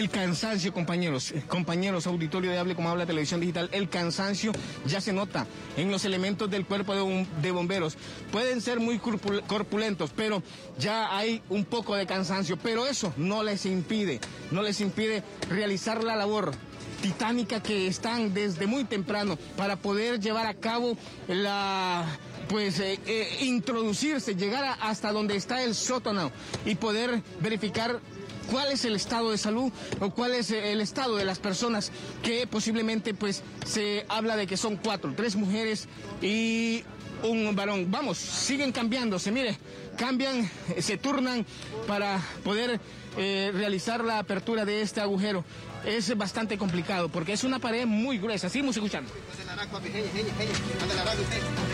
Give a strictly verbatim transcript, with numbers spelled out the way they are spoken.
el cansancio, compañeros, compañeros, auditorio de Hable como Habla Televisión Digital, el cansancio ya se nota en los elementos del cuerpo de, de bomberos. Pueden ser muy corpulentos, pero ya hay un poco de cansancio, pero eso no les impide, no les impide realizar la labor titánica que están desde muy temprano para poder llevar a cabo la... pues eh, eh, introducirse, llegar a, hasta donde está el sótano y poder verificar cuál es el estado de salud o cuál es el estado de las personas que posiblemente pues se habla de que son cuatro, tres mujeres y un varón. Vamos, siguen cambiándose, mire, cambian, se turnan para poder eh, realizar la apertura de este agujero. Es bastante complicado porque es una pared muy gruesa. Seguimos escuchando.